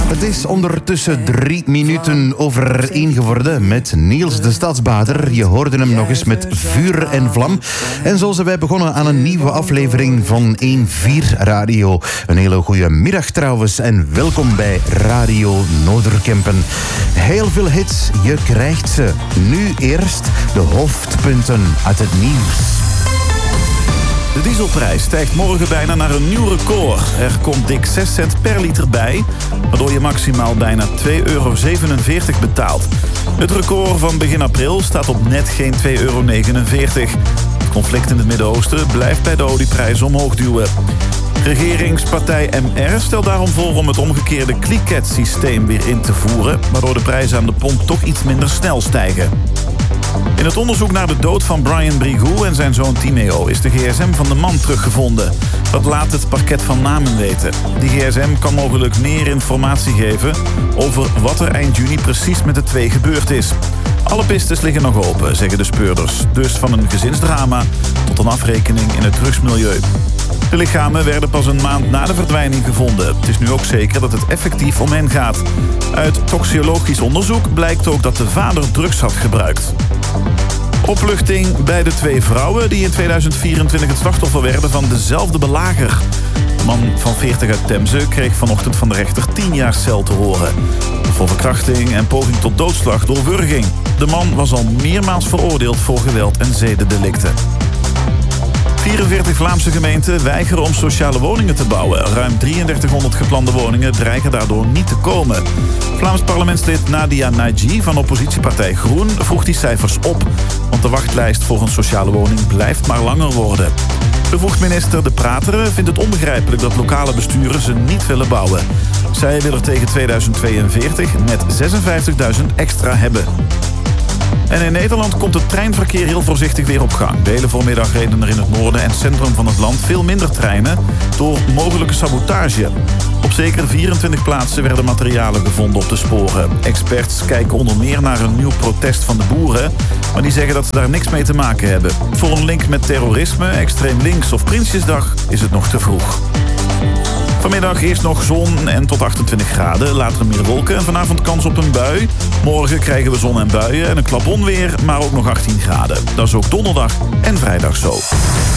Het is ondertussen 3 minuten over 1 geworden met Niels de Stadsbader. Je hoorde hem nog eens met vuur en vlam. En zo zijn wij begonnen aan een nieuwe aflevering van 1-4 Radio. Een hele goede middag trouwens en welkom bij Radio Noorderkempen. Heel veel hits, je krijgt ze. Nu eerst de hoofdpunten uit het nieuws. De dieselprijs stijgt morgen bijna naar een nieuw record. Er komt dik 6 cent per liter bij, waardoor je maximaal bijna €2,47 betaalt. Het record van begin april staat op net geen €2,49. Het conflict in het Midden-Oosten blijft bij de olieprijs omhoog duwen. Regeringspartij MR stelt daarom voor om het omgekeerde cliquet-systeem weer in te voeren, waardoor de prijzen aan de pomp toch iets minder snel stijgen. In het onderzoek naar de dood van Brian Brigou en zijn zoon Timeo is de gsm van de man teruggevonden. Dat laat het parket van Namen weten. Die gsm kan mogelijk meer informatie geven over wat er eind juni precies met de twee gebeurd is. Alle pistes liggen nog open, zeggen de speurders. Dus van een gezinsdrama tot een afrekening in het drugsmilieu. De lichamen werden pas een maand na de verdwijning gevonden. Het is nu ook zeker dat het effectief om hen gaat. Uit toxicologisch onderzoek blijkt ook dat de vader drugs had gebruikt. Opluchting bij de 2 vrouwen die in 2024 het slachtoffer werden van dezelfde belager. De man van 40 uit Temse kreeg vanochtend van de rechter 10 jaar cel te horen. Voor verkrachting en poging tot doodslag door wurging. De man was al meermaals veroordeeld voor geweld en zedendelicten. 44 Vlaamse gemeenten weigeren om sociale woningen te bouwen. Ruim 3300 geplande woningen dreigen daardoor niet te komen. Vlaams parlementslid Nadia Naji van oppositiepartij Groen vroeg die cijfers op. Want de wachtlijst voor een sociale woning blijft maar langer worden. Bevoegd minister De Prateren vindt het onbegrijpelijk dat lokale besturen ze niet willen bouwen. Zij wil er tegen 2042 net 56.000 extra hebben. En in Nederland komt het treinverkeer heel voorzichtig weer op gang. De hele voormiddag reden er in het noorden en centrum van het land veel minder treinen door mogelijke sabotage. Op zeker 24 plaatsen werden materialen gevonden op de sporen. Experts kijken onder meer naar een nieuw protest van de boeren, maar die zeggen dat ze daar niks mee te maken hebben. Voor een link met terrorisme, extreem links of Prinsjesdag is het nog te vroeg. Vanmiddag eerst nog zon en tot 28 graden. Later meer wolken en vanavond kans op een bui. Morgen krijgen we zon en buien en een klap onweer, maar ook nog 18 graden. Dat is ook donderdag en vrijdag zo.